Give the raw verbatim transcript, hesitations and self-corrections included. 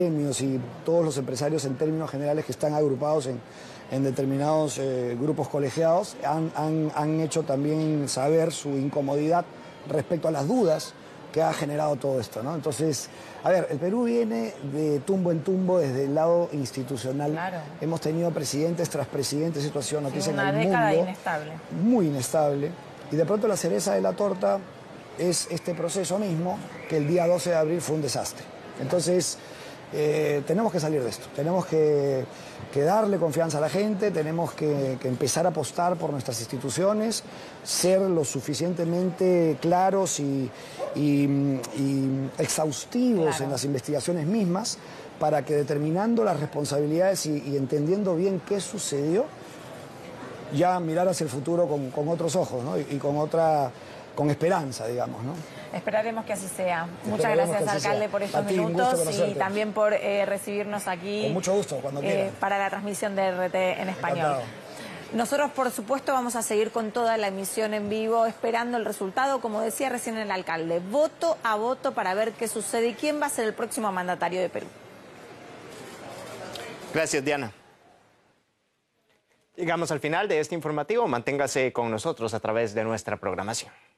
gremios y todos los empresarios en términos generales que están agrupados en, en determinados eh, grupos colegiados han, han, han hecho también saber su incomodidad respecto a las dudas que ha generado todo esto, ¿no? Entonces, a ver, el Perú viene de tumbo en tumbo desde el lado institucional. Claro. Hemos tenido presidentes tras presidentes, situación, noticia sí, en el mundo. Una década inestable. Muy inestable. Y de pronto la cereza de la torta es este proceso mismo, que el día doce de abril fue un desastre. Entonces, eh, tenemos que salir de esto, tenemos que, que darle confianza a la gente, tenemos que, que empezar a apostar por nuestras instituciones, ser lo suficientemente claros y, y, y exhaustivos Claro. en las investigaciones mismas para que, determinando las responsabilidades y, y entendiendo bien qué sucedió, ya mirar hacia el futuro con, con otros ojos, ¿no? y, y con otra, con esperanza, digamos, ¿no? Esperaremos que así sea. Muchas Esperaremos gracias, que así alcalde, sea. por estos A ti, un gusto minutos y conocerte. también por eh, recibirnos aquí. Con mucho gusto, cuando quieran. eh, para la transmisión de R T en español. Encantado. Nosotros, por supuesto, vamos a seguir con toda la emisión en vivo, esperando el resultado, como decía recién el alcalde, voto a voto para ver qué sucede y quién va a ser el próximo mandatario de Perú. Gracias, Diana. Llegamos al final de este informativo. Manténgase con nosotros a través de nuestra programación.